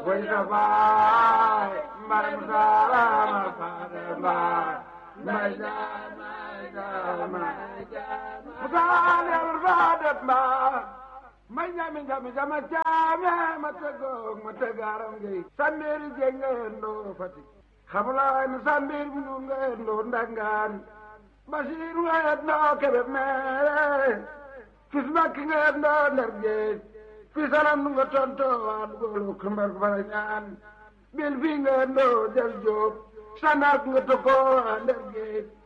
Wajabay, Marmara, Marmara, Majama, Majama, Mutane Radat Ma, Majami, Jama, Jama, Matago, Matagarangi, Samiri Jengendo Fati, Habla and Samir Mungo, Dangan, Basiru had no Kevin, Fismaking had no Nergate. Fisalam nga tonto an golu kumbar baranyan bil finga no del job sanak nga toko anderge